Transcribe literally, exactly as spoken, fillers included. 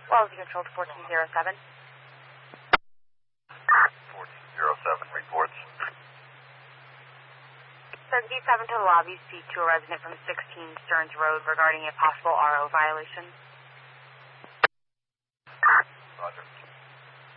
Quality Control to fourteen oh seven. fourteen oh seven reports. seventy-seven to the lobby, speak to a resident from sixteen Stearns Road regarding a possible R O violation. Roger.